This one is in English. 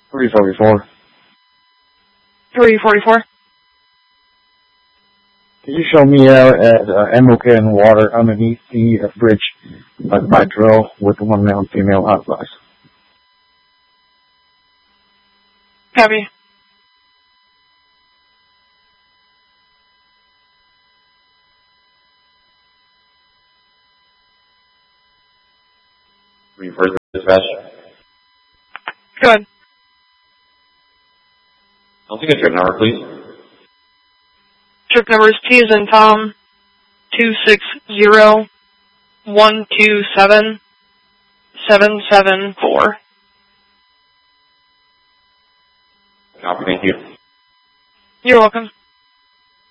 344. 344. Can you show me out at MOK and water underneath the bridge by drill with one male and female hot flies? Copy. Reverse dispatch. Go ahead. I'll take a trip number, please. Trip number is T as in Tom, 260-127-774. Copy, thank you. You're welcome.